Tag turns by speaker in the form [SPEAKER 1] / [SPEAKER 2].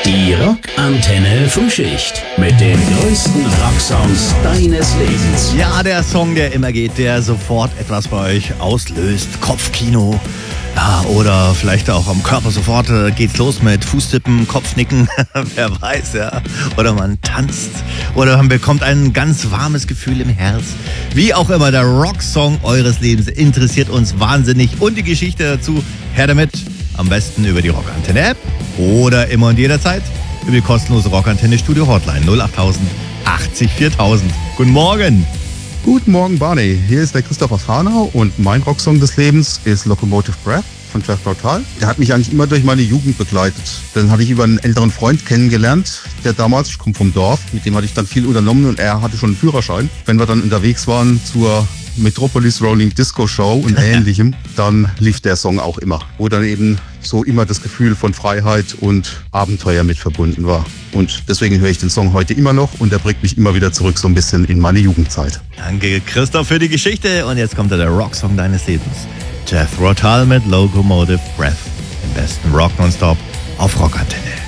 [SPEAKER 1] Die Rockantenne Frühschicht mit den größten Rocksongs deines Lebens.
[SPEAKER 2] Ja, der Song, der immer geht, der sofort etwas bei euch auslöst. Kopfkino. Ja, oder vielleicht auch am Körper sofort geht's los mit Fußtippen, Kopfnicken, wer weiß, ja. Oder man tanzt. Oder man bekommt ein ganz warmes Gefühl im Herz. Wie auch immer, der Rocksong eures Lebens interessiert uns wahnsinnig. Und die Geschichte dazu, her damit. Am besten über die Rockantenne-App oder immer und jederzeit über die kostenlose Rockantenne-Studio-Hotline 08000 80 4000. Guten Morgen!
[SPEAKER 3] Guten Morgen, Barney. Hier ist der Christoph aus Hanau und mein Rocksong des Lebens ist Locomotive Breath von Jethro Tull. Der hat mich eigentlich immer durch meine Jugend begleitet. Dann hatte ich über einen älteren Freund kennengelernt, der damals, ich komme vom Dorf, mit dem hatte ich dann viel unternommen und er hatte schon einen Führerschein. Wenn wir dann unterwegs waren zur Metropolis Rolling Disco Show und ähnlichem, dann lief der Song auch immer, wo dann eben so immer das Gefühl von Freiheit und Abenteuer mit verbunden war. Und deswegen höre ich den Song heute immer noch und er bringt mich immer wieder zurück so ein bisschen in meine Jugendzeit.
[SPEAKER 2] Danke Christoph für die Geschichte und jetzt kommt der Rocksong deines Lebens. Jethro Tull mit Locomotive Breath. Den besten Rock nonstop auf Rockantenne.